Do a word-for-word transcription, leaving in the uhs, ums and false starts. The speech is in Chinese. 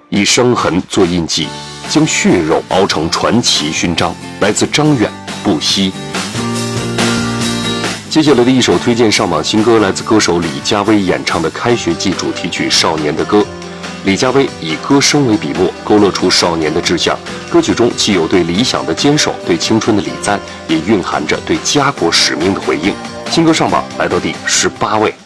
以伤痕做印记，将血肉熬成传奇勋章。来自张远，不息。接下来的一首推荐上榜新歌，来自歌手李佳薇演唱的开学季主题曲《少年的歌》。李佳薇以歌声为笔墨，勾勒出少年的志向。歌曲中既有对理想的坚守，对青春的礼赞，也蕴含着对家国使命的回应。新歌上榜来到第十八位。